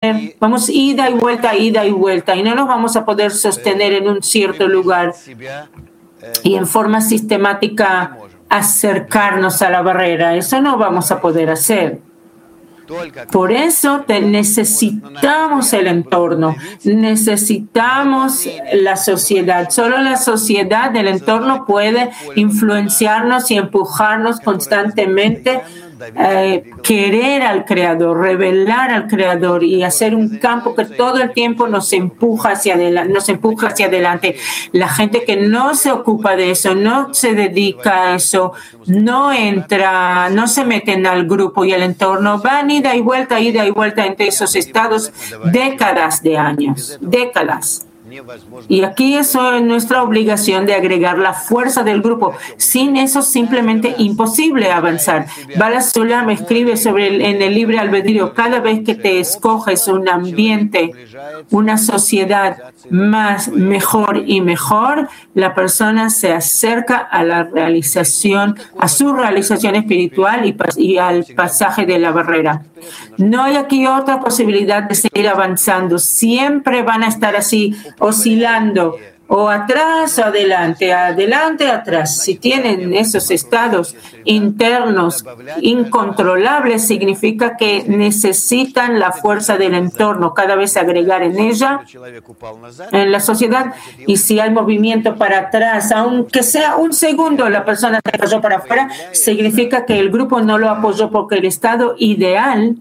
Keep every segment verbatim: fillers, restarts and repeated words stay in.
vamos ida y vuelta, ida y vuelta, y no nos vamos a poder sostener en un cierto lugar y en forma sistemática acercarnos a la barrera. Eso no vamos a poder hacer. Por eso te necesitamos el entorno, necesitamos la sociedad. Solo la sociedad, el entorno puede influenciarnos y empujarnos constantemente, eh, querer al Creador, revelar al Creador y hacer un campo que todo el tiempo nos empuja hacia adelante, nos empuja hacia adelante. La gente que no se ocupa de eso, no se dedica a eso, no entra, no se meten al grupo y al entorno, van ida y vuelta, ida y vuelta entre esos estados décadas de años, décadas. Y aquí eso es nuestra obligación de agregar la fuerza del grupo. Sin eso es simplemente imposible avanzar. Bala Sulam escribe sobre el, en el libre albedrío, cada vez que te escoges un ambiente, una sociedad más mejor y mejor, la persona se acerca a la realización, a su realización espiritual y, y al pasaje de la barrera. No hay aquí otra posibilidad de seguir avanzando. Siempre van a estar así, oscilando, o atrás o adelante, adelante, atrás. Si tienen esos estados internos incontrolables, significa que necesitan la fuerza del entorno, cada vez agregar en ella, en la sociedad. Y si hay movimiento para atrás, aunque sea un segundo, la persona se cayó para afuera, significa que el grupo no lo apoyó, porque el estado ideal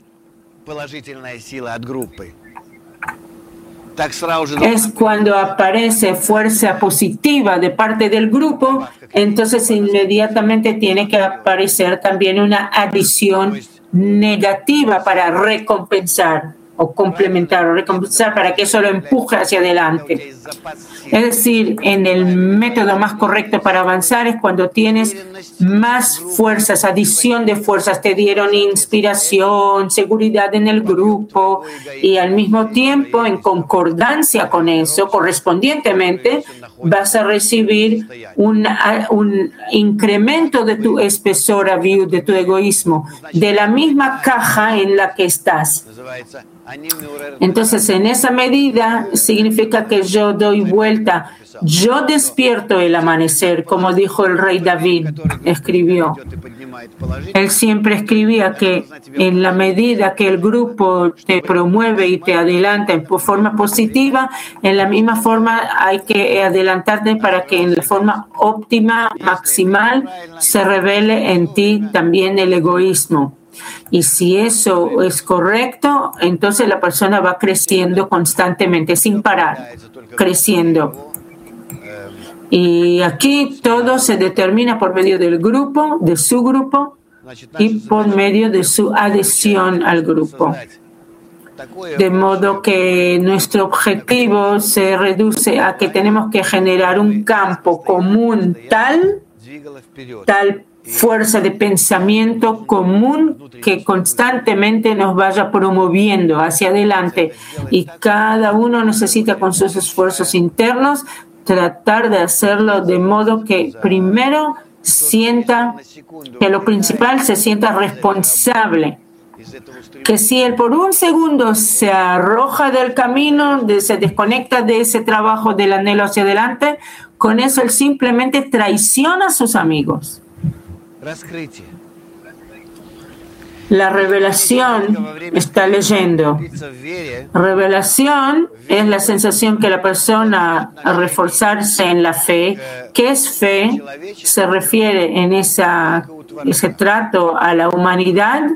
es cuando aparece fuerza positiva de parte del grupo, entonces inmediatamente tiene que aparecer también una adición negativa para recompensar o complementar o recompensar, para que eso lo empuje hacia adelante. Es decir, en el método más correcto para avanzar es cuando tienes más fuerzas, adición de fuerzas, te dieron inspiración, seguridad en el grupo, y al mismo tiempo, en concordancia con eso, correspondientemente, vas a recibir un, un incremento de tu espesor aviud, de tu egoísmo, de la misma caja en la que estás. Entonces, en esa medida, significa que yo doy vuelta, yo despierto el amanecer, como dijo el rey David, escribió. Él siempre escribía que en la medida que el grupo te promueve y te adelanta en forma positiva, en la misma forma hay que adelantarte para que en la forma óptima, maximal, se revele en ti también el egoísmo. Y si eso es correcto, entonces la persona va creciendo constantemente, sin parar, creciendo. Y aquí todo se determina por medio del grupo, de su grupo, y por medio de su adhesión al grupo. De modo que nuestro objetivo se reduce a que tenemos que generar un campo común tal, tal fuerza de pensamiento común que constantemente nos vaya promoviendo hacia adelante, y cada uno necesita con sus esfuerzos internos tratar de hacerlo de modo que primero sienta que lo principal, se sienta responsable, que si él por un segundo se arroja del camino, de, se desconecta de ese trabajo del anhelo hacia adelante, con eso él simplemente traiciona a sus amigos. La revelación, está leyendo, revelación es la sensación que la persona, a reforzarse en la fe. ¿Qué es fe? Se refiere en esa, ese trato a la humanidad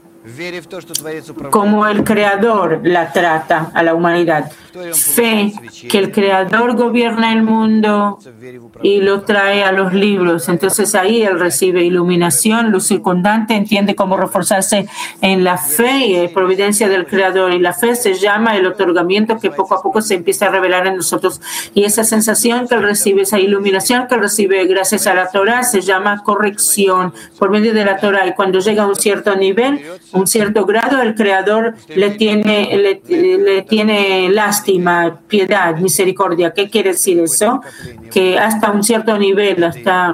como el Creador la trata a la humanidad. Fe que el Creador gobierna el mundo y lo trae a los libros. Entonces ahí él recibe iluminación, luz circundante, entiende cómo reforzarse en la fe y la providencia del Creador. Y la fe se llama el otorgamiento que poco a poco se empieza a revelar en nosotros. Y esa sensación que él recibe, esa iluminación que él recibe gracias a la Torah, se llama corrección por medio de la Torah. Y cuando llega a un cierto nivel, un cierto grado, el Creador le tiene, le, le tiene lástima, piedad, misericordia. ¿Qué quiere decir eso? Que hasta un cierto nivel, hasta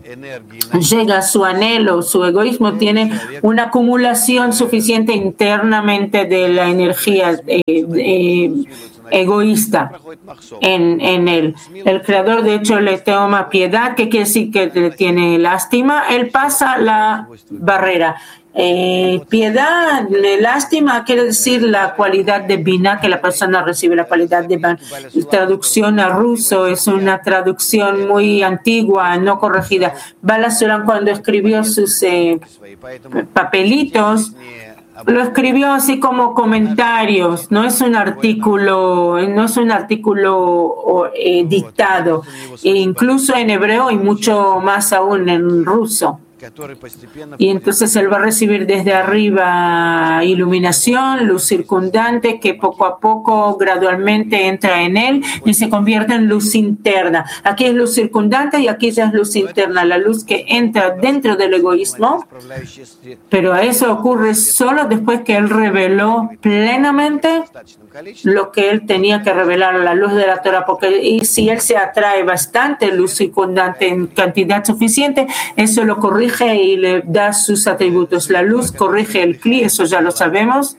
llega a su anhelo, su egoísmo tiene una acumulación suficiente internamente de la energía eh, eh, egoísta en, en él. El creador de hecho le toma piedad, que quiere decir que le tiene lástima, él pasa la barrera. Eh, piedad, lástima quiere decir la cualidad de Binah, que la persona recibe la cualidad de Binah. La traducción a ruso es una traducción muy antigua, no corregida. Bala Sulam, cuando escribió sus eh, papelitos, lo escribió así como comentarios, no es un artículo, no es un artículo eh, dictado, e incluso en hebreo y mucho más aún en ruso. Y entonces él va a recibir desde arriba iluminación, luz circundante que poco a poco gradualmente entra en él y se convierte en luz interna. Aquí es luz circundante y aquí ya es luz interna, la luz que entra dentro del egoísmo, pero eso ocurre solo después que él reveló plenamente lo que él tenía que revelar a la luz de la Torah, porque y si él se atrae bastante luz circundante en cantidad suficiente, eso lo corrige y le da sus atributos. La luz corrige el cli, eso ya lo sabemos.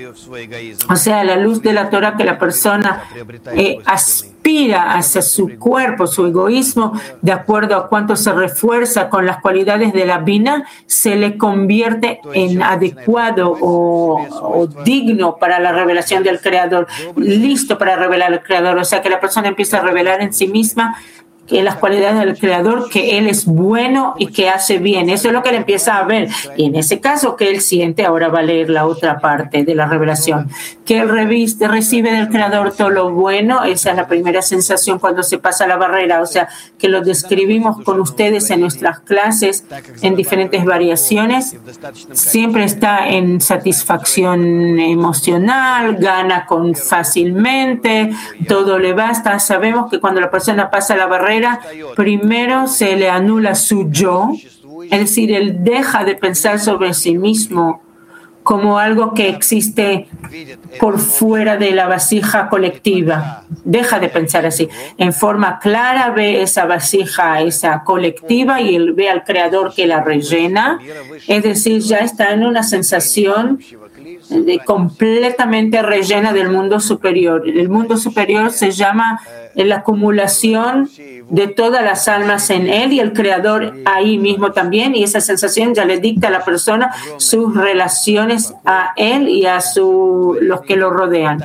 O sea, la luz de la Torah que la persona eh, aspira hacia su cuerpo, su egoísmo, de acuerdo a cuánto se refuerza con las cualidades de la Binah, se le convierte en adecuado o, o digno para la revelación del Creador, listo para revelar al Creador. O sea, que la persona empieza a revelar en sí misma que las cualidades del Creador, que Él es bueno y que hace bien. Eso es lo que Él empieza a ver. Y en ese caso que Él siente, ahora va a leer la otra parte de la revelación. Que Él reviste, recibe del Creador todo lo bueno. Esa es la primera sensación cuando se pasa la barrera. O sea, que lo describimos con ustedes en nuestras clases en diferentes variaciones. Siempre está en satisfacción emocional, gana con fácilmente, todo le basta. Sabemos que cuando la persona pasa la barrera, primero se le anula su yo, es decir, él deja de pensar sobre sí mismo como algo que existe por fuera de la vasija colectiva. Deja de pensar así. En forma clara ve esa vasija, esa colectiva, y él ve al Creador que la rellena. Es decir, ya está en una sensación de completamente rellena del mundo superior. El mundo superior se llama la acumulación de todas las almas en él y el Creador ahí mismo también, y esa sensación ya le dicta a la persona sus relaciones a él y a su, los que lo rodean.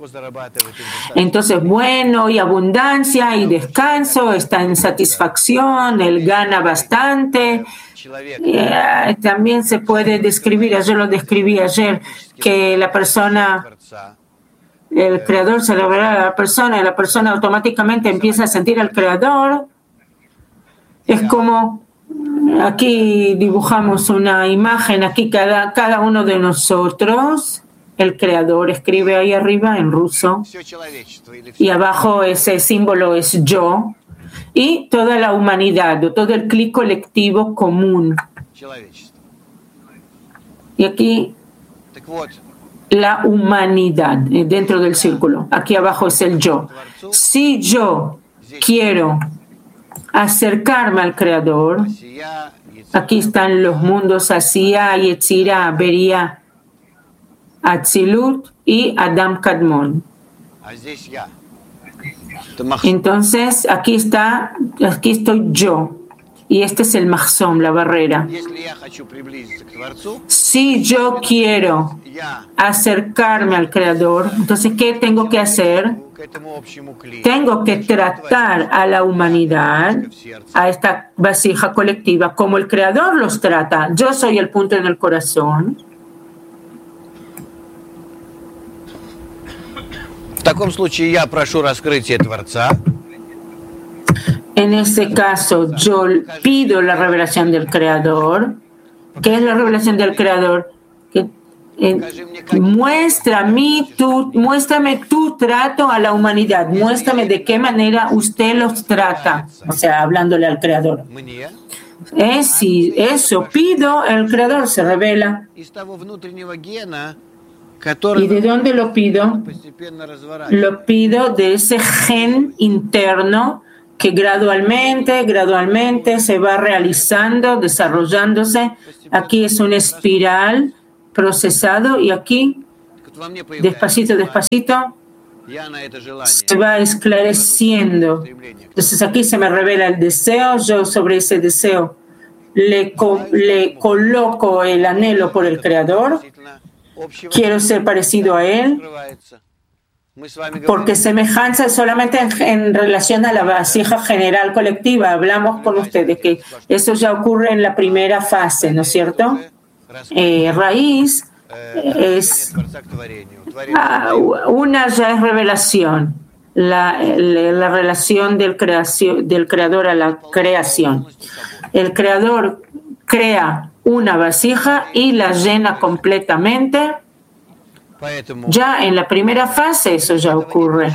Entonces, bueno, y abundancia y descanso, está en satisfacción, él gana bastante. Eh, también se puede describir, yo lo describí ayer, que la persona, el Creador se revela a la persona y la persona automáticamente empieza a sentir al Creador. Es como, aquí dibujamos una imagen, aquí cada, cada uno de nosotros, el Creador escribe ahí arriba en ruso y abajo ese símbolo es yo, y toda la humanidad, o todo el cli colectivo común. Y aquí la humanidad dentro del círculo. Aquí abajo es el yo. Si yo quiero acercarme al Creador, aquí están los mundos Asiya, Yetzirah, Beria, Atzilut y Adam Kadmon. Entonces, aquí está, aquí estoy yo. Y este es el mahzom, la barrera. Si yo quiero acercarme al Creador, entonces, ¿qué tengo que hacer? Tengo que tratar a la humanidad, a esta vasija colectiva, como el Creador los trata. Yo soy el punto en el corazón. En ese caso, yo pido la revelación del Creador. ¿Qué es la revelación del Creador? Que, eh, muestra mi, tu, muéstrame tu trato a la humanidad. Muéstrame de qué manera usted los trata. O sea, hablándole al Creador. Eh, si eso pido, el Creador se revela. ¿Y de dónde lo pido? Lo pido de ese gen interno que gradualmente, gradualmente se va realizando, desarrollándose. Aquí es una espiral procesado y aquí, despacito, despacito, se va esclareciendo. Entonces aquí se me revela el deseo, yo sobre ese deseo le, co- le coloco el anhelo por el Creador, quiero ser parecido a Él, porque semejanza es solamente en, en relación a la vasija general colectiva. Hablamos con ustedes que eso ya ocurre en la primera fase, ¿no es cierto? Eh, raíz es ah, una ya es revelación, la, la, la relación del, creación, del creador a la creación. El creador crea una vasija y la llena completamente. Ya en la primera fase eso ya ocurre.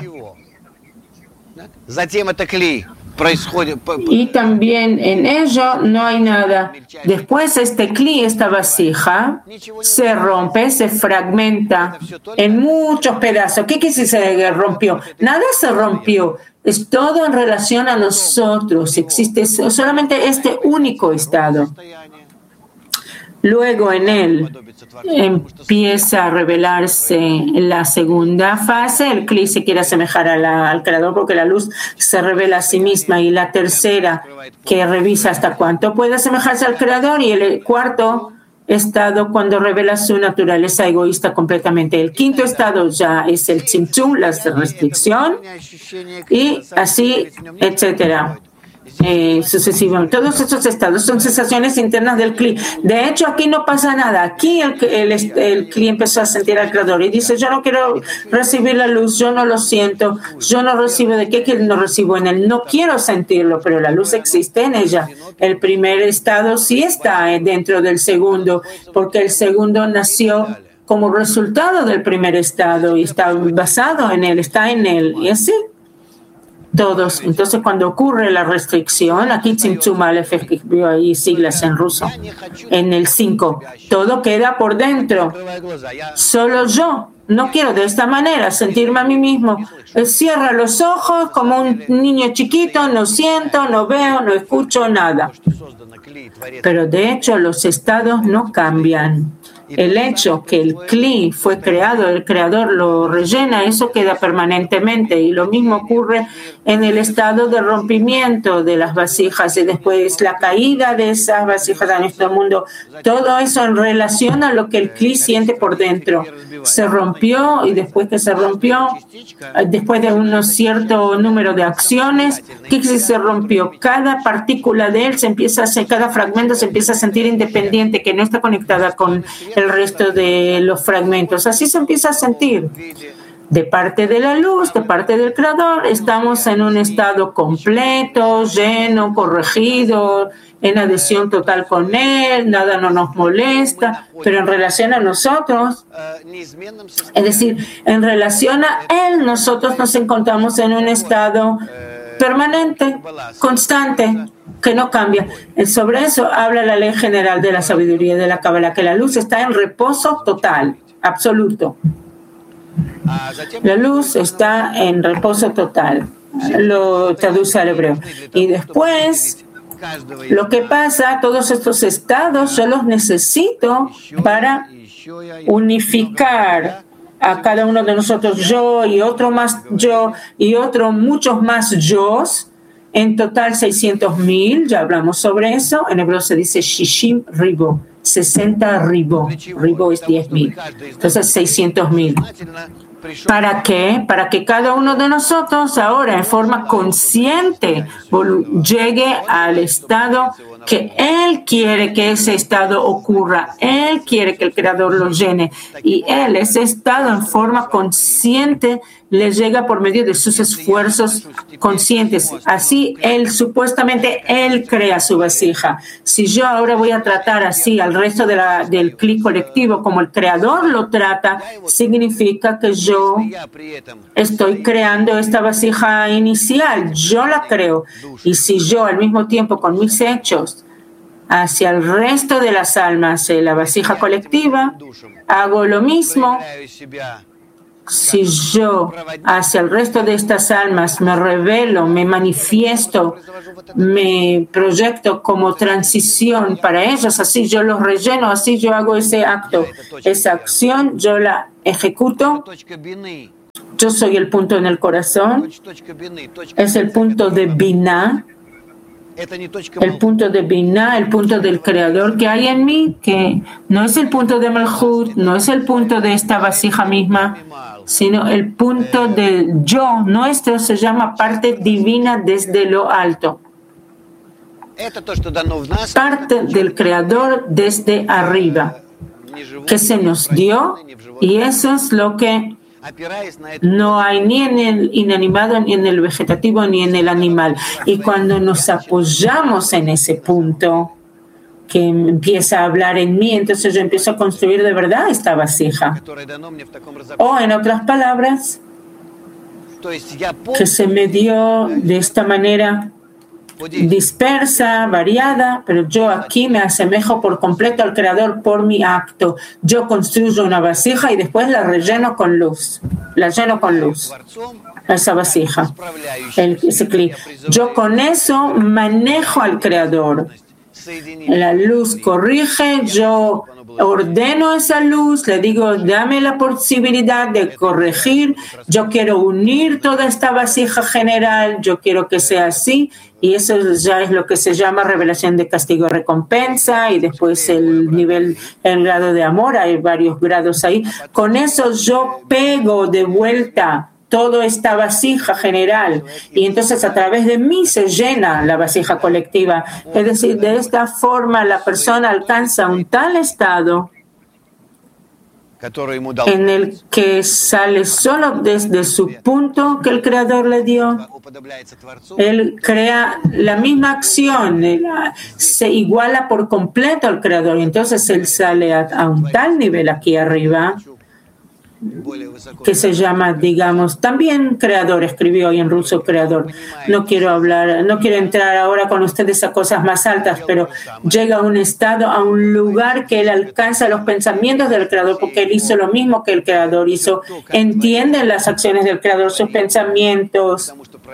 Y también en ello no hay nada. Después este cli, esta vasija, se rompe, se fragmenta en muchos pedazos. ¿Qué quiere decir se rompió? Nada se rompió. Es todo en relación a nosotros. Existe solamente este único estado. Luego en él empieza a revelarse la segunda fase, el cli se quiere asemejar a la, al creador porque la luz se revela a sí misma, y la tercera que revisa hasta cuánto puede asemejarse al creador, y el cuarto estado cuando revela su naturaleza egoísta completamente. El quinto estado ya es el tzimtzum, la restricción, y así, etcétera. Eh, sucesivamente. Todos estos estados son sensaciones internas del cli. De hecho, aquí no pasa nada. Aquí el, el, el cli empezó a sentir al creador y dice: yo no quiero recibir la luz, yo no lo siento, yo no recibo. ¿De qué que no recibo en él? No quiero sentirlo, pero la luz existe en ella. El primer estado sí está dentro del segundo, porque el segundo nació como resultado del primer estado y está basado en él, está en él, y así todos. Entonces, cuando ocurre la restricción, aquí Tzimtzum Aleph, vio ahí siglas en ruso, en el cinco, todo queda por dentro. Solo yo no quiero de esta manera sentirme a mí mismo. Cierra los ojos como un niño chiquito, no siento, no veo, no escucho nada. Pero de hecho, los estados no cambian. El hecho que el cli fue creado, el creador lo rellena, eso queda permanentemente, y lo mismo ocurre en el estado de rompimiento de las vasijas y después la caída de esas vasijas a nuestro mundo. Todo eso en relación a lo que el cli siente por dentro. Se rompió, y después que se rompió, después de un cierto número de acciones, ¿qué se rompió? Cada partícula de él se empieza a hacer, cada fragmento se empieza a sentir independiente, que no está conectada con el resto de los fragmentos. Así se empieza a sentir. De parte de la luz, de parte del creador, estamos en un estado completo, lleno, corregido, en adhesión total con él, nada no nos molesta, pero en relación a nosotros, es decir, en relación a él, nosotros nos encontramos en un estado permanente, constante, que no cambia. Sobre eso habla la ley general de la sabiduría de la Kabbalah, que la luz está en reposo total, absoluto. La luz está en reposo total, lo traduce al hebreo. Y después, lo que pasa, todos estos estados yo los necesito para unificar a cada uno de nosotros, yo y otro más yo y otro muchos más yo's. En total seiscientos mil, ya hablamos sobre eso. En hebreo se dice shishim ribo, sesenta ribo. Ribo es diez mil. Entonces seiscientos mil. ¿Para qué? Para que cada uno de nosotros ahora en forma consciente llegue al estado que Él quiere que ese estado ocurra. Él quiere que el Creador lo llene. Y Él, ese estado en forma consciente, le llega por medio de sus esfuerzos conscientes. Así, Él, supuestamente, Él crea su vasija. Si yo ahora voy a tratar así al resto de la, del cli colectivo como el Creador lo trata, significa que yo estoy creando esta vasija inicial. Yo la creo. Y si yo al mismo tiempo con mis hechos hacia el resto de las almas, la vasija colectiva, hago lo mismo, si yo hacia el resto de estas almas me revelo, me manifiesto, me proyecto como transición para ellos, así yo los relleno, así yo hago ese acto, esa acción, yo la ejecuto. Yo soy el punto en el corazón, es el punto de Binah, el punto de Binah, el punto del Creador que hay en mí, que no es el punto de Malhut, no es el punto de esta vasija misma, sino el punto del yo nuestro, se llama parte divina desde lo alto. Parte del Creador desde arriba, que se nos dio, y eso es lo que no hay ni en el inanimado, ni en el vegetativo, ni en el animal. Y cuando nos apoyamos en ese punto que empieza a hablar en mí, entonces yo empiezo a construir de verdad esta vasija. O en otras palabras, que se me dio de esta manera dispersa, variada, pero yo aquí me asemejo por completo al Creador por mi acto. Yo construyo una vasija y después la relleno con luz, la lleno con luz, esa vasija, el, ese clic. Yo con eso manejo al Creador. La luz corrige, yo ordeno esa luz, le digo, dame la posibilidad de corregir, yo quiero unir toda esta vasija general, yo quiero que sea así, y eso ya es lo que se llama revelación de castigo-recompensa, y después el nivel, el grado de amor, hay varios grados ahí. Con eso yo pego de vuelta toda esta vasija general, y entonces a través de mí se llena la vasija colectiva. Es decir, de esta forma la persona alcanza un tal estado en el que sale solo desde su punto que el Creador le dio. Él crea la misma acción, él se iguala por completo al Creador, y entonces él sale a, a un tal nivel aquí arriba que se llama, digamos, también Creador, escribió hoy en ruso Creador. No quiero hablar, no quiero entrar ahora con ustedes a cosas más altas, pero llega a un estado, a un lugar que él alcanza los pensamientos del Creador, porque él hizo lo mismo que el Creador hizo. Entiende las acciones del Creador, sus pensamientos,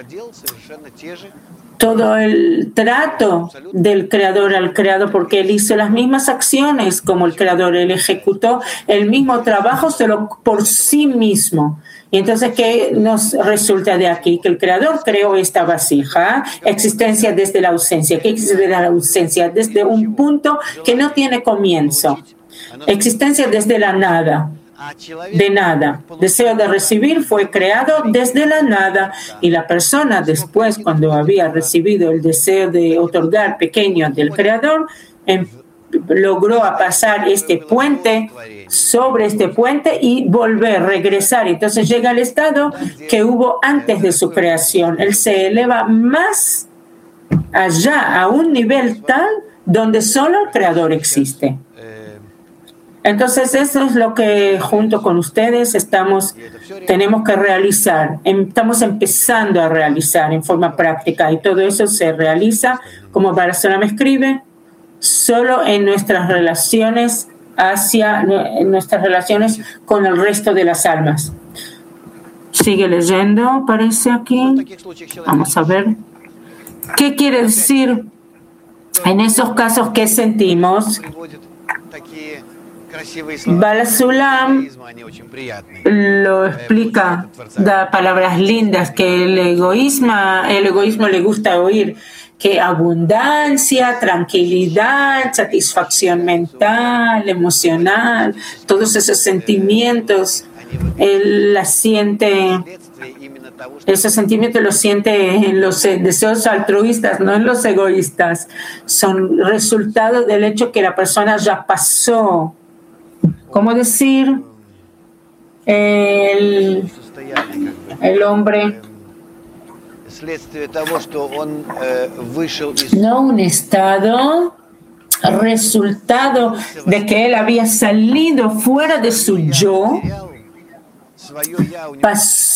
todo el trato del Creador al Creador, porque él hizo las mismas acciones como el Creador, él ejecutó el mismo trabajo solo por sí mismo. Y entonces, ¿qué nos resulta de aquí? Que el Creador creó esta vasija, existencia desde la ausencia. ¿Qué existe desde la ausencia? Desde un punto que no tiene comienzo. Existencia desde la nada. De nada. Deseo de recibir fue creado desde la nada, y la persona después, cuando había recibido el deseo de otorgar pequeño del Creador, em, logró a pasar este puente, sobre este puente, y volver, regresar. Entonces llega al estado que hubo antes de su creación. Él se eleva más allá, a un nivel tal donde solo el Creador existe. Entonces eso es lo que junto con ustedes estamos, tenemos que realizar, estamos empezando a realizar en forma práctica, y todo eso se realiza, como Barcelona me escribe, solo en nuestras relaciones hacia, en nuestras relaciones con el resto de las almas. Sigue leyendo, parece aquí. Vamos a ver. ¿Qué quiere decir en esos casos que sentimos? Balasulam lo explica, da palabras lindas que el egoísmo, el egoísmo le gusta oír, que abundancia, tranquilidad, satisfacción mental, emocional, todos esos sentimientos, él la siente, esos sentimientos los siente en los deseos altruistas, no en los egoístas, son resultado del hecho que la persona ya pasó. ¿Cómo decir? El, el hombre, no un estado, resultado de que él había salido fuera de su yo, pasó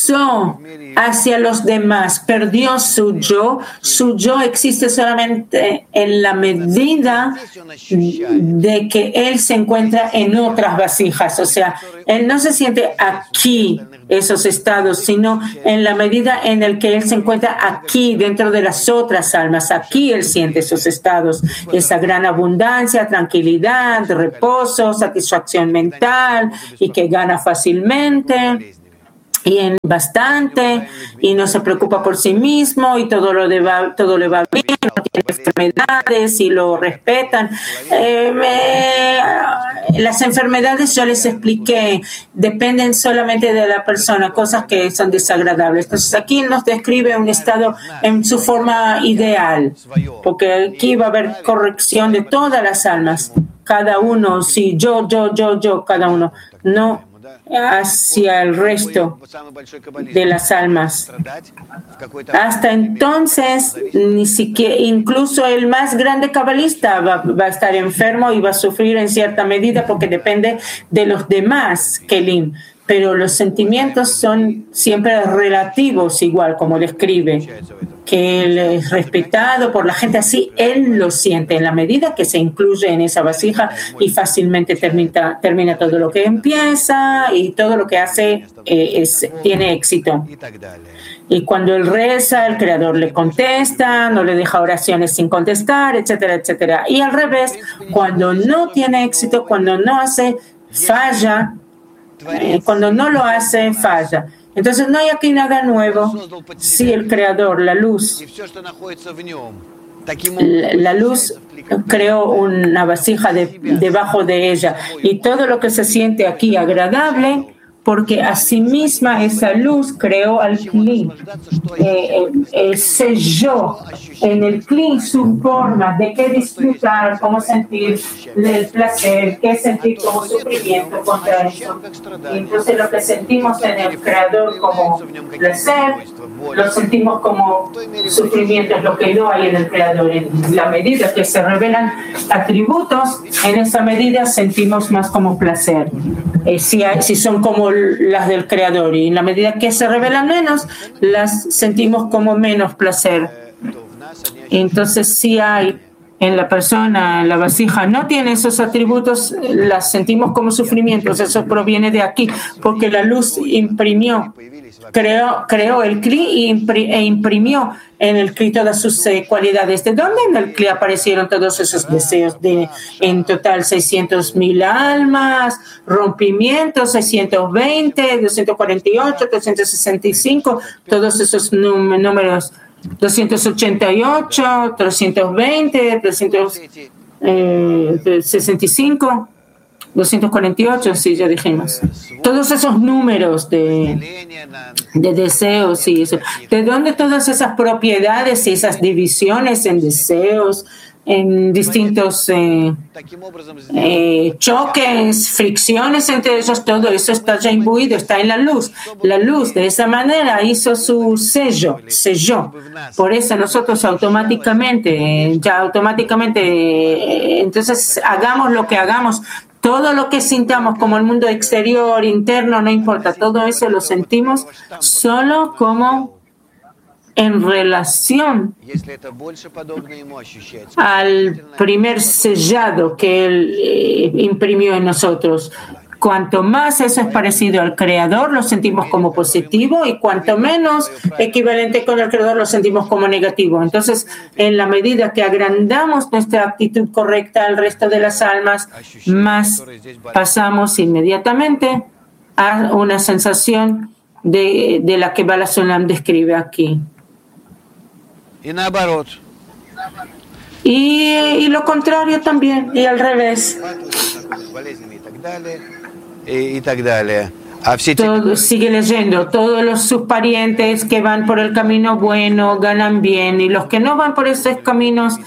pasó hacia los demás, perdió su yo. Su yo existe solamente en la medida de que él se encuentra en otras vasijas. O sea, él no se siente aquí esos estados, sino en la medida en el que él se encuentra aquí dentro de las otras almas. Aquí él siente esos estados, esa gran abundancia, tranquilidad, reposo, satisfacción mental y que gana fácilmente y en bastante y no se preocupa por sí mismo y todo lo de va, todo le va bien, no tiene enfermedades y lo respetan. Eh, me, las enfermedades, yo les expliqué, dependen solamente de la persona, cosas que son desagradables. Entonces aquí nos describe un estado en su forma ideal, porque aquí va a haber corrección de todas las almas, cada uno, sí, yo, yo, yo, yo, cada uno, no hacia el resto de las almas. Hasta entonces, ni siquiera, incluso el más grande cabalista va, va a estar enfermo y va a sufrir en cierta medida porque depende de los demás Kelim. Pero los sentimientos son siempre relativos, igual como él escribe, que él es respetado por la gente, así él lo siente en la medida que se incluye en esa vasija y fácilmente termina, termina todo lo que empieza y todo lo que hace eh, es, tiene éxito. Y cuando él reza, el Creador le contesta, no le deja oraciones sin contestar, etcétera, etcétera. Y al revés, cuando no tiene éxito, cuando no hace, falla. Eh, cuando no lo hace, falla. Entonces no hay aquí nada nuevo. Sí, el Creador, la luz, la, la luz creó una vasija de, debajo de ella y todo lo que se siente aquí agradable, porque asimisma esa luz creó al Kli, eh, eh, selló en el Kli su forma de qué disfrutar, cómo sentir el placer, qué sentir como sufrimiento contra eso. Y entonces lo que sentimos en el Creador como placer, lo sentimos como sufrimiento, es lo que no hay en el Creador. En la medida que se revelan atributos, en esa medida sentimos más como placer. Eh, si, hay, si son como las del Creador, y en la medida que se revelan menos, las sentimos como menos placer. Entonces, si hay en la persona, en la vasija, no tiene esos atributos, las sentimos como sufrimientos. Eso proviene de aquí, porque la luz imprimió, creó, creó el Kli e imprimió en el Kli todas sus eh, cualidades. ¿De dónde en el Kli aparecieron todos esos deseos? De, en total, seiscientos mil almas, rompimientos, seiscientos veinte, doscientos cuarenta y ocho, trescientos sesenta y cinco, todos esos num- números, doscientos ochenta y ocho, trescientos veinte, trescientos sesenta y cinco, doscientos cuarenta y ocho, sí, ya dijimos. Todos esos números de, de deseos y eso. ¿De dónde todas esas propiedades y esas divisiones en deseos, en distintos eh, eh, choques, fricciones entre ellos? Todo eso está ya imbuido, está en la luz. La luz de esa manera hizo su sello, selló. Por eso nosotros automáticamente, ya automáticamente, entonces hagamos lo que hagamos, todo lo que sintamos como el mundo exterior, interno, no importa, todo eso lo sentimos solo como en relación al primer sellado que él eh, imprimió en nosotros. Cuanto más eso es parecido al Creador, lo sentimos como positivo, y cuanto menos equivalente con el Creador, lo sentimos como negativo. Entonces, en la medida que agrandamos nuestra actitud correcta al resto de las almas, más pasamos inmediatamente a una sensación de, de la que Bala Sulam describe aquí. Y, y lo contrario también, y al revés. Todo, sigue leyendo, todos los, sus parientes que van por el camino bueno ganan bien, y los que no van por esos caminos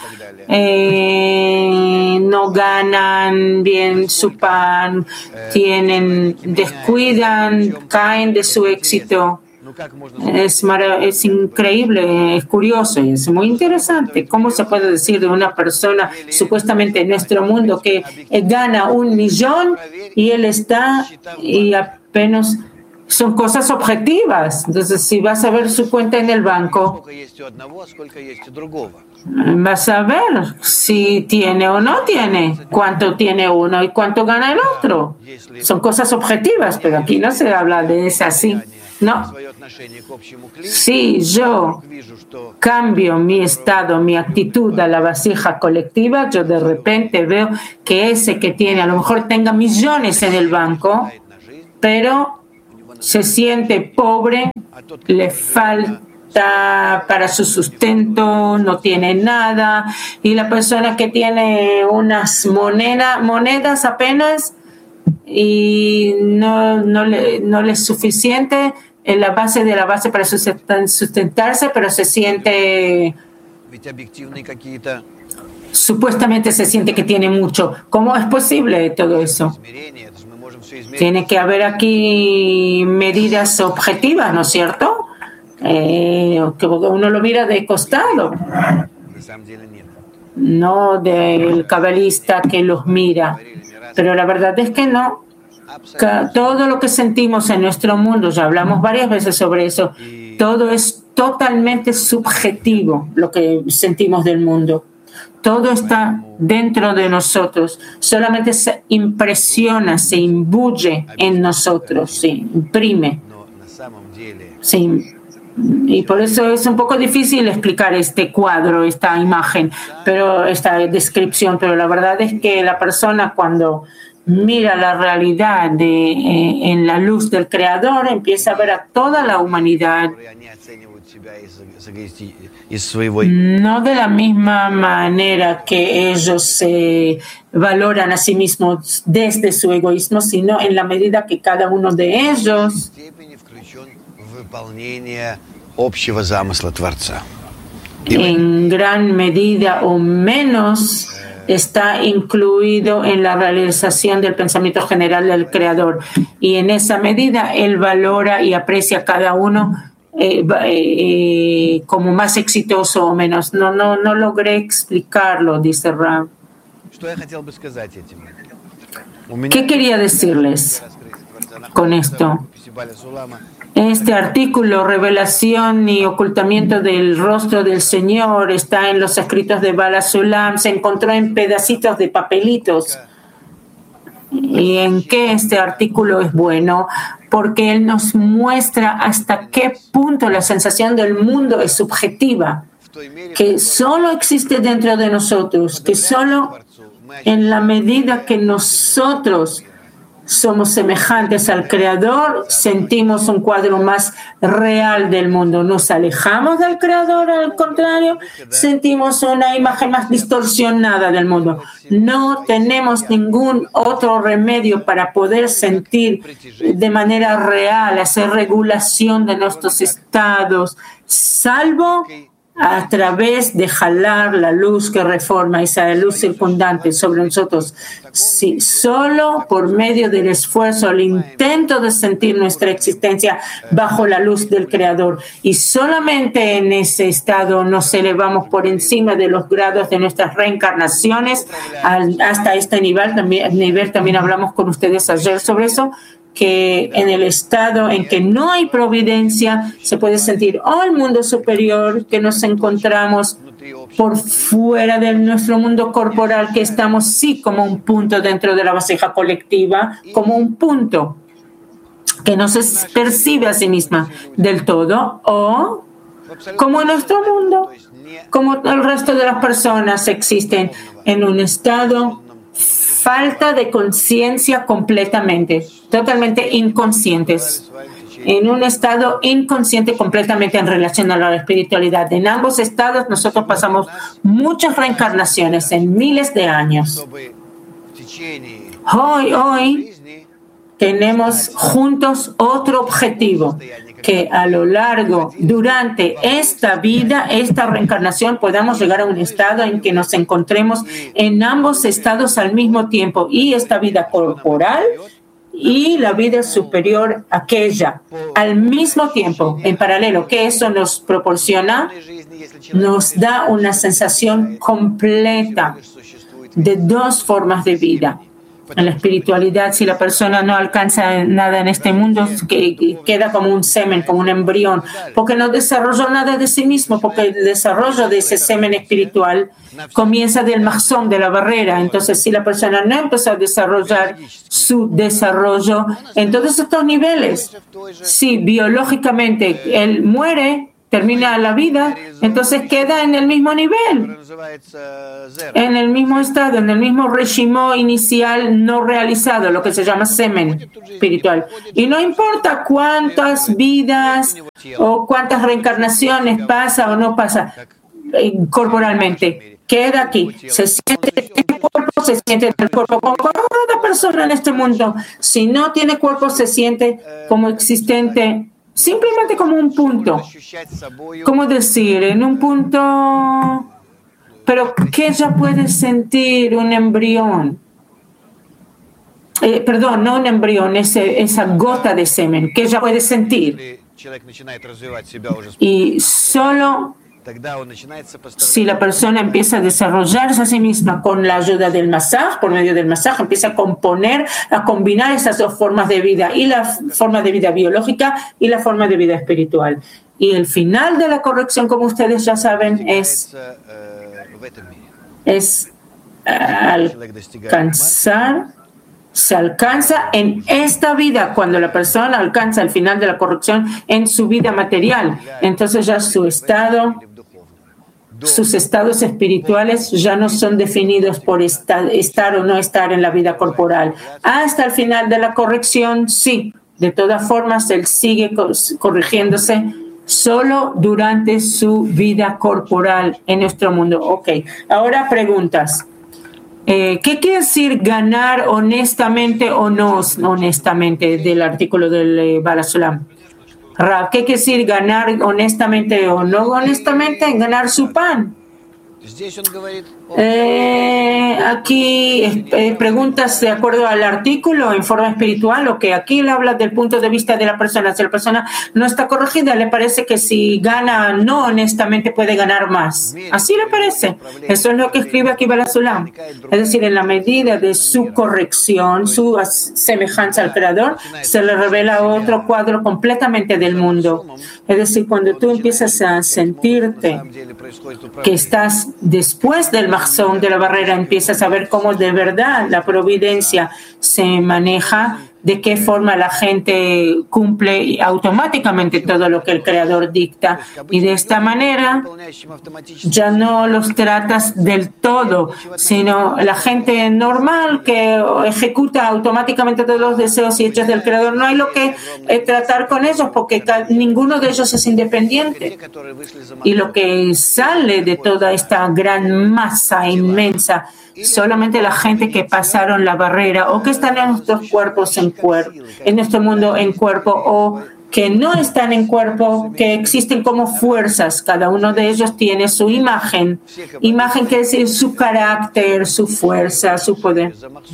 eh, no ganan bien su pan, tienen, descuidan, caen de su éxito. Es, marav- es increíble, es curioso y es muy interesante. ¿Cómo se puede decir de una persona supuestamente en nuestro mundo que eh, gana un millón y él está y apenas son cosas objetivas. Entonces, si vas a ver su cuenta en el banco, vas a ver si tiene o no tiene, cuánto tiene uno y cuánto gana el otro. Son cosas objetivas, pero aquí no se habla de eso así. No. Si yo cambio mi estado, mi actitud a la vasija colectiva, yo de repente veo que ese que tiene, a lo mejor tenga millones en el banco, pero se siente pobre, le falta para su sustento, no tiene nada, y la persona que tiene unas moneda, monedas apenas y no, no, le, no le es suficiente en la base de la base para sustentarse, pero se siente, supuestamente se siente que tiene mucho. ¿Cómo es posible todo eso? Tiene que haber aquí medidas objetivas, ¿no es cierto? Eh, que uno lo mira de costado, no del cabalista que los mira. Pero la verdad es que no. Todo lo que sentimos en nuestro mundo, ya hablamos varias veces sobre eso, todo es totalmente subjetivo lo que sentimos del mundo. Todo está dentro de nosotros, solamente se impresiona, se imbuye en nosotros, se imprime. Sí. Y por eso es un poco difícil explicar este cuadro, esta imagen, pero esta descripción, pero la verdad es que la persona cuando mira la realidad de, eh, en la luz del Creador, empieza a ver a toda la humanidad no de la misma manera que ellos se valoran a sí mismos desde su egoísmo, sino en la medida que cada uno de ellos en gran medida o menos está incluido en la realización del pensamiento general del Creador. Y en esa medida él valora y aprecia a cada uno eh, eh, como más exitoso o menos. No, no, no logré explicarlo, dice Ram. ¿Qué quería decirles con esto? Este artículo, Revelación y Ocultamiento del Rostro del Señor, está en los escritos de Bala Sulam, se encontró en pedacitos de papelitos. ¿Y en qué este artículo es bueno? Porque él nos muestra hasta qué punto la sensación del mundo es subjetiva, que solo existe dentro de nosotros, que solo en la medida que nosotros somos semejantes al Creador, sentimos un cuadro más real del mundo. Nos alejamos del Creador, al contrario, sentimos una imagen más distorsionada del mundo. No tenemos ningún otro remedio para poder sentir de manera real, hacer regulación de nuestros estados, salvo a través de jalar la luz que reforma, esa luz circundante sobre nosotros. Sí, solo por medio del esfuerzo, el intento de sentir nuestra existencia bajo la luz del Creador. Y solamente en ese estado nos elevamos por encima de los grados de nuestras reencarnaciones al, hasta este nivel. También, nivel. También hablamos con ustedes ayer sobre eso, que en el estado en que no hay providencia se puede sentir oh, el mundo superior, que nos encontramos por fuera de nuestro mundo corporal, que estamos sí como un punto dentro de la vasija colectiva, como un punto que no se percibe a sí misma del todo, o como en nuestro mundo, como el resto de las personas existen en un estado falta de conciencia completamente, totalmente inconscientes, en un estado inconsciente completamente en relación a la espiritualidad. En ambos estados nosotros pasamos muchas reencarnaciones en miles de años. Hoy, hoy tenemos juntos otro objetivo, que a lo largo, durante esta vida, esta reencarnación, podamos llegar a un estado en que nos encontremos en ambos estados al mismo tiempo, y esta vida corporal y la vida superior, aquella, al mismo tiempo, en paralelo, que eso nos proporciona, nos da una sensación completa de dos formas de vida. En la espiritualidad, si la persona no alcanza nada en este mundo, que queda como un semen, como un embrión, porque no desarrolló nada de sí mismo, porque el desarrollo de ese semen espiritual comienza del mahzón, de la barrera. Entonces, si la persona no empezó a desarrollar su desarrollo en todos estos niveles, si biológicamente él muere, termina la vida, entonces queda en el mismo nivel, en el mismo estado, en el mismo régimen inicial no realizado, lo que se llama semen espiritual. Y no importa cuántas vidas o cuántas reencarnaciones pasa o no pasa eh, corporalmente, queda aquí, se siente en el cuerpo, se siente en el cuerpo, como cada persona en este mundo. Si no tiene cuerpo, se siente como existente, simplemente como un punto. ¿Cómo decir? En un punto, pero ¿qué ya puede sentir un embrión? Eh, perdón, no un embrión, ese, esa gota de semen, ¿qué ella puede sentir? Y solo si la persona empieza a desarrollarse a sí misma con la ayuda del masaje, por medio del masaje, empieza a componer, a combinar esas dos formas de vida, y la forma de vida biológica y la forma de vida espiritual. Y el final de la corrección, como ustedes ya saben, es, es alcanzar, se alcanza en esta vida, cuando la persona alcanza el final de la corrección en su vida material. Entonces ya su estado, sus estados espirituales ya no son definidos por estar, estar o no estar en la vida corporal. Hasta el final de la corrección, sí. De todas formas, él sigue corrigiéndose solo durante su vida corporal en nuestro mundo. Ok, ahora preguntas. Eh, ¿Qué quiere decir ganar honestamente o no honestamente del artículo del eh, Baal HaSulam? Rav, ¿qué quiere decir ganar honestamente o no honestamente? Ganar su pan. Eh, aquí eh, preguntas de acuerdo al artículo en forma espiritual, o que aquí le habla del punto de vista de la persona. Si la persona no está corregida, le parece que si gana no honestamente puede ganar más. Así le parece. Eso es lo que escribe aquí Baal HaSulam. Es decir, en la medida de su corrección, su semejanza al Creador, se le revela otro cuadro completamente del mundo. Es decir, cuando tú empiezas a sentirte que estás después del mahzón, de la barrera, empiezas a ver cómo de verdad la providencia se maneja, de qué forma la gente cumple automáticamente todo lo que el Creador dicta. Y de esta manera ya no los tratas del todo, sino la gente normal que ejecuta automáticamente todos los deseos y hechos del Creador. No hay lo que eh, tratar con ellos, porque ninguno de ellos es independiente. Y lo que sale de toda esta gran masa inmensa, solamente la gente que pasaron la barrera o que están en nuestros cuerpos en cuerpo, en nuestro mundo en cuerpo, o que no están en cuerpo, que existen como fuerzas. Cada uno de ellos tiene su imagen. Imagen quiere decir su carácter, su fuerza, su poder.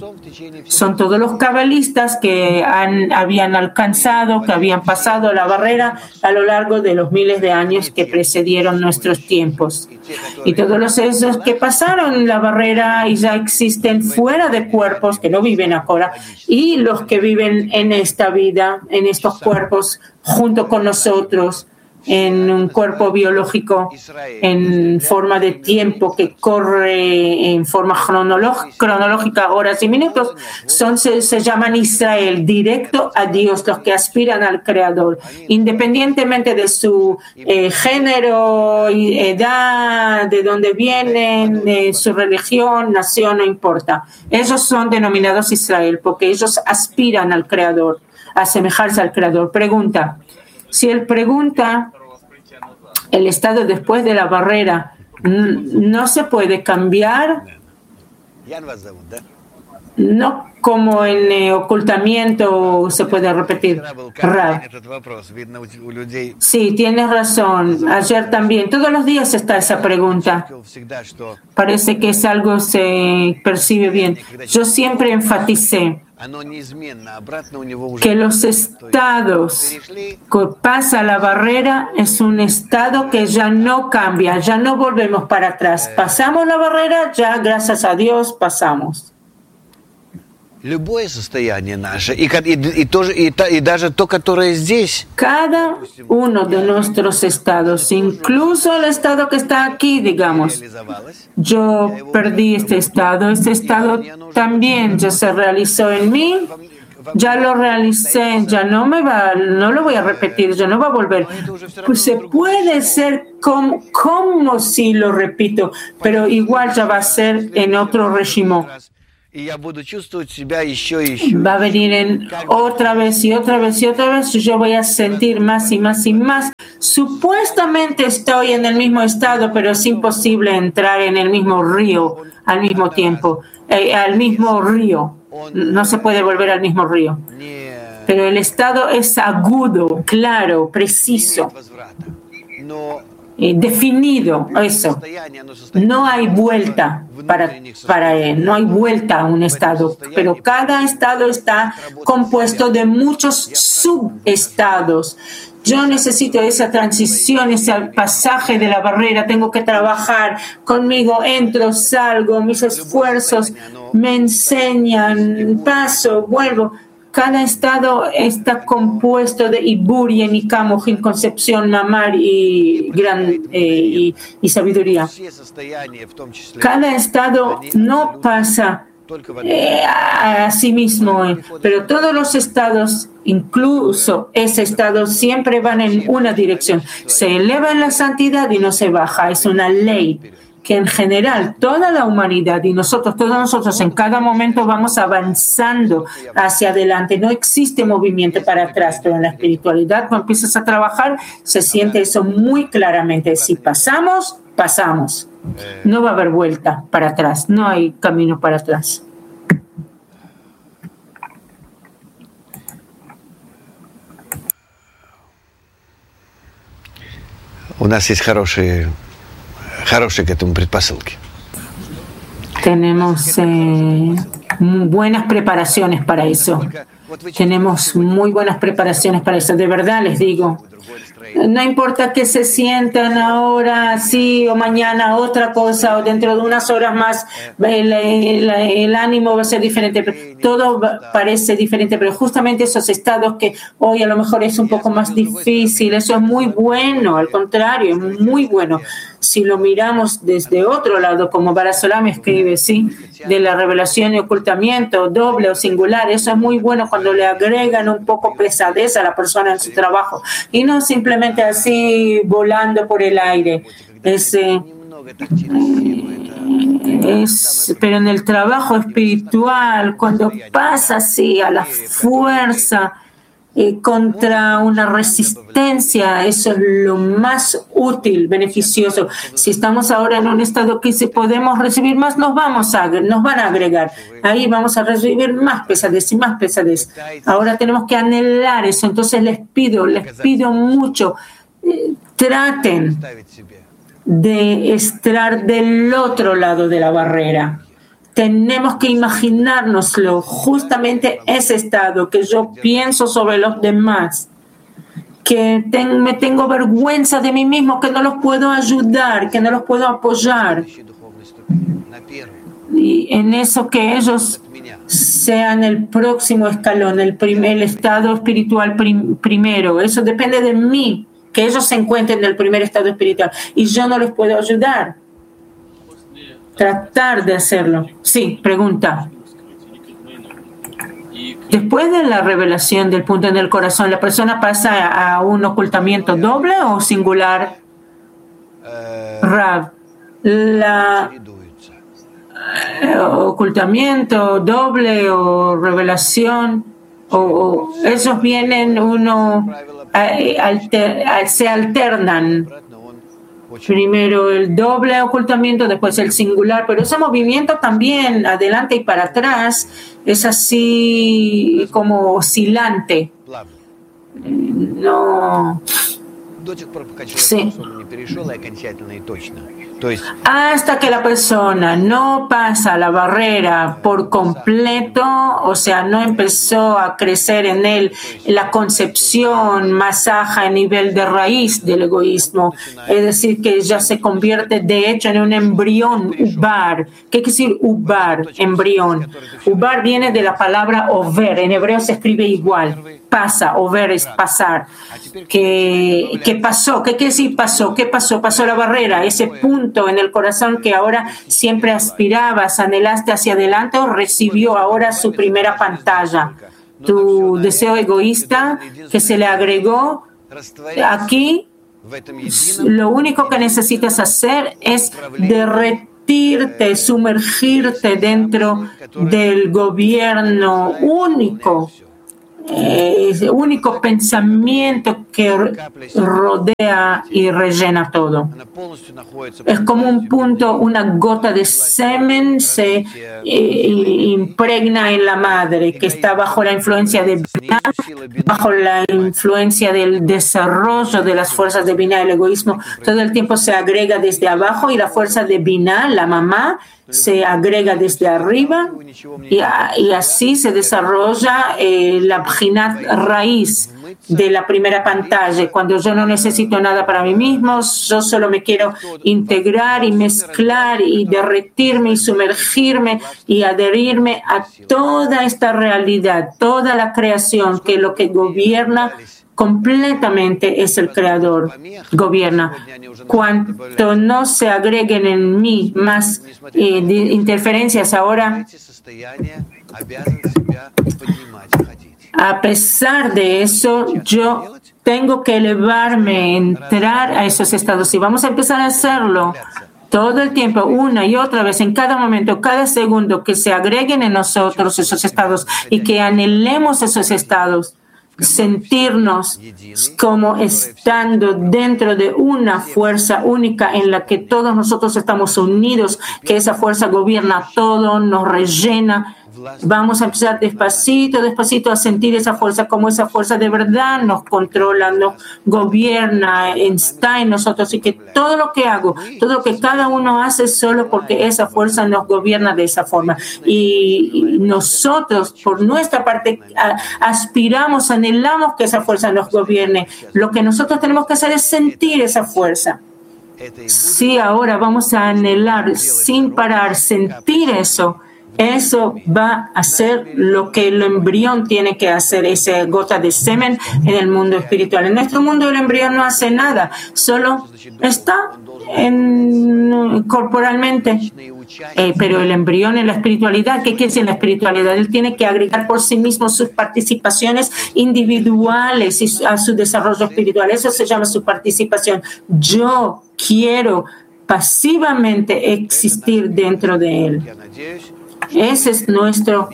Son todos los cabalistas que han, habían alcanzado, que habían pasado la barrera a lo largo de los miles de años que precedieron nuestros tiempos. Y todos los esos que pasaron la barrera y ya existen fuera de cuerpos, que no viven ahora, y los que viven en esta vida, en estos cuerpos, junto con nosotros, en un cuerpo biológico, en forma de tiempo que corre en forma cronológica, horas y minutos, son, se, se llaman Israel, directo a Dios, los que aspiran al Creador, independientemente de su eh, género, edad, de dónde vienen, de su religión, nación, no importa. Ellos son denominados Israel porque ellos aspiran al Creador, a asemejarse al Creador. Pregunta. Si él pregunta, el estado después de la barrera no se puede cambiar, no como en eh, ocultamiento se puede repetir. Rav. Sí, tienes razón. Ayer también, todos los días está esa pregunta. Parece que es algo que se percibe bien. Yo siempre enfaticé que los estados que pasa la barrera es un estado que ya no cambia, ya no volvemos para atrás. Pasamos la barrera, ya gracias a Dios pasamos. Cada uno de nuestros estados, incluso el estado que está aquí, digamos, yo perdí este estado, este estado también ya se realizó en mí, ya lo realicé, ya no me va, no lo voy a repetir, ya no va a volver. Pues se puede ser como, como si lo repito, pero igual ya va a ser en otro régimen. Va a venir en otra vez y otra vez y otra vez, yo voy a sentir más y más y más. Supuestamente estoy en el mismo estado, pero es imposible entrar en el mismo río al mismo tiempo, eh, al mismo río. No se puede volver al mismo río. Pero el estado es agudo, claro, preciso. Eh, definido, eso. No hay vuelta para, para él, no hay vuelta a un estado, pero cada estado está compuesto de muchos subestados. Yo necesito esa transición, ese pasaje de la barrera, tengo que trabajar conmigo, entro, salgo, mis esfuerzos me enseñan, paso, vuelvo. Cada estado está compuesto de Ibur y Enika, Mojin, concepción, mamar y, gran, eh, y, y sabiduría. Cada estado no pasa eh, a, a sí mismo, eh, pero todos los estados, incluso ese estado, siempre van en una dirección. Se eleva en la santidad y no se baja. Es una ley que en general toda la humanidad y nosotros, todos nosotros en cada momento vamos avanzando hacia adelante. No existe movimiento para atrás, pero en la espiritualidad cuando empiezas a trabajar se siente eso muy claramente. Si pasamos, pasamos. No va a haber vuelta para atrás, no hay camino para atrás. У нас есть хорошие Хорошие к этому предпосылки. Tenemos eh, buenas preparaciones para eso. Tenemos muy buenas preparaciones para eso. De verdad les digo. No importa que se sientan ahora así o mañana otra cosa o dentro de unas horas más el, el, el ánimo va a ser diferente. Todo parece diferente, pero justamente esos estados que hoy a lo mejor es un poco más difícil, eso es muy bueno, al contrario, es muy bueno. Si lo miramos desde otro lado, como Barasolam escribe, ¿sí? De la revelación y ocultamiento, doble o singular, eso es muy bueno cuando le agregan un poco pesadez a la persona en su trabajo y no simplemente así volando por el aire. Es, eh, es, pero en el trabajo espiritual, cuando pasa así a la fuerza, Eh, contra una resistencia, eso es lo más útil, beneficioso. Si estamos ahora en un estado que si podemos recibir más, nos vamos a, nos van a agregar. Ahí vamos a recibir más pesadez y más pesadez. Ahora tenemos que anhelar eso. Entonces les pido, les pido mucho, eh, traten de estar del otro lado de la barrera. Tenemos que imaginárnoslo, justamente ese estado que yo pienso sobre los demás, que ten, me tengo vergüenza de mí mismo, que no los puedo ayudar, que no los puedo apoyar. Y en eso que ellos sean el próximo escalón, el, prim, el estado espiritual prim, primero. Eso depende de mí, que ellos se encuentren en el primer estado espiritual. Y yo no les puedo ayudar. Tratar de hacerlo. Sí, pregunta. Después de la revelación del punto en el corazón, ¿la persona pasa a un ocultamiento doble o singular? Rav, la eh, ocultamiento doble o revelación, o, o esos vienen uno, eh, alter, se alternan. Primero el doble ocultamiento, después el singular, pero ese movimiento también adelante y para atrás es así como oscilante. No, Sí. Hasta que la persona no pasa la barrera por completo, o sea, no empezó a crecer en él la concepción más baja a nivel de raíz del egoísmo, es decir, que ya se convierte de hecho en un embrión, ubar. ¿Qué quiere decir ubar, embrión? Ubar viene de la palabra over, en hebreo se escribe igual. Pasa, over es pasar. ¿Qué, qué pasó? ¿Qué quiere decir pasó? ¿Qué pasó? Pasó la barrera, ese punto en el corazón que ahora siempre aspirabas, anhelaste hacia adelante, o recibió ahora su primera pantalla. Tu deseo egoísta que se le agregó aquí, lo único que necesitas hacer es derretirte, sumergirte dentro del gobierno único. Ese único pensamiento que rodea y rellena todo. Es como un punto, una gota de semen se eh, impregna en la madre, que está bajo la influencia de Binah, bajo la influencia del desarrollo de las fuerzas de Binah, el egoísmo. Todo el tiempo se agrega desde abajo y la fuerza de Binah, la mamá, se agrega desde arriba y, y así se desarrolla eh, la bjinat raíz de la primera pantalla. Cuando yo no necesito nada para mí mismo, yo solo me quiero integrar y mezclar y derretirme y sumergirme y adherirme a toda esta realidad, toda la creación, que lo que gobierna completamente es el Creador, gobierna. Cuanto no se agreguen en mí más eh, interferencias ahora, a pesar de eso, yo tengo que elevarme, entrar a esos estados y vamos a empezar a hacerlo todo el tiempo, una y otra vez, en cada momento, cada segundo, que se agreguen en nosotros esos estados y que anhelemos esos estados. Sentirnos como estando dentro de una fuerza única en la que todos nosotros estamos unidos, que esa fuerza gobierna todo, nos rellena. Vamos a empezar despacito, despacito a sentir esa fuerza, como esa fuerza de verdad nos controla, nos gobierna, está en nosotros, y que todo lo que hago, todo lo que cada uno hace es solo porque esa fuerza nos gobierna de esa forma. Y nosotros, por nuestra parte, aspiramos, anhelamos que esa fuerza nos gobierne. Lo que nosotros tenemos que hacer es sentir esa fuerza. Sí, ahora vamos a anhelar sin parar, sentir eso. Eso va a hacer lo que el embrión tiene que hacer, esa gota de semen en el mundo espiritual. En nuestro mundo el embrión no hace nada, solo está en, corporalmente. Eh, pero el embrión en la espiritualidad, ¿qué quiere decir en la espiritualidad? Él tiene que agregar por sí mismo sus participaciones individuales y a su desarrollo espiritual. Eso se llama su participación. Yo quiero pasivamente existir dentro de él. Ese es nuestro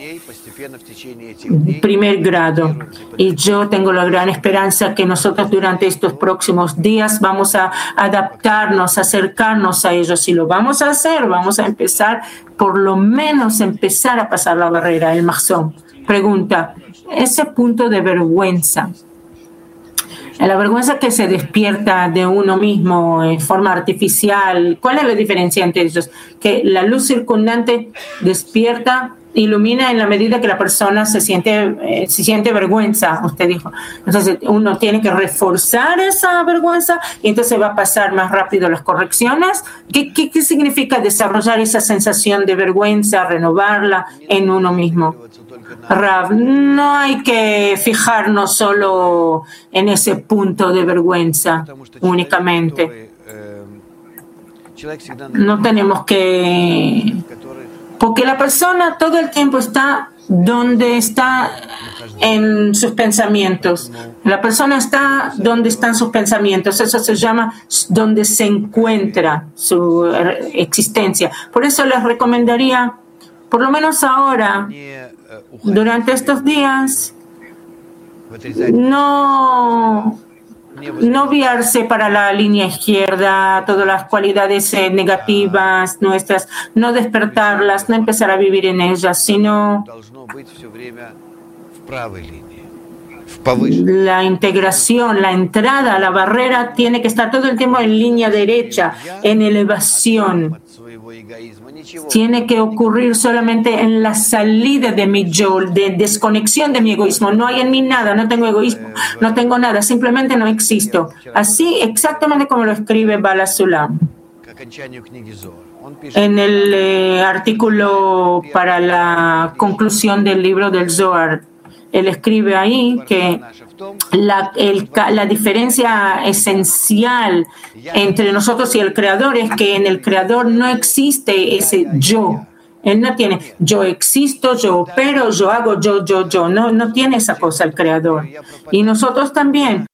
primer grado. Y yo tengo la gran esperanza que nosotros durante estos próximos días vamos a adaptarnos, acercarnos a ellos. Y lo vamos a hacer, vamos a empezar, por lo menos empezar a pasar la barrera, el mahzón. Pregunta, ese punto de vergüenza, la vergüenza que se despierta de uno mismo en forma artificial, ¿cuál es la diferencia entre ellos? Que la luz circundante despierta, ilumina en la medida que la persona se siente, eh, se siente vergüenza, usted dijo. Entonces uno tiene que reforzar esa vergüenza y entonces va a pasar más rápido las correcciones. ¿Qué, qué, qué significa desarrollar esa sensación de vergüenza, renovarla en uno mismo? Rav, no hay que fijarnos solo en ese punto de vergüenza únicamente. No tenemos que... Porque la persona todo el tiempo está donde está en sus pensamientos. La persona está donde están sus pensamientos. Eso se llama donde se encuentra su existencia. Por eso les recomendaría, por lo menos ahora, durante estos días, no, no guiarse para la línea izquierda, todas las cualidades eh, negativas nuestras, no despertarlas, no empezar a vivir en ellas, sino La integración, la entrada a la barrera tiene que estar todo el tiempo en línea derecha, en elevación. Tiene que ocurrir solamente en la salida de mi yo, de desconexión de mi egoísmo. No hay en mí nada, no tengo egoísmo, no tengo nada, simplemente no existo. Así exactamente como lo escribe Baal HaSulam. En el eh, artículo para la conclusión del libro del Zohar, él escribe ahí que la, el, la diferencia esencial entre nosotros y el Creador es que en el Creador no existe ese yo. Él no tiene yo existo, yo opero, yo hago, yo, yo, yo. No, no tiene esa cosa el Creador. Y nosotros también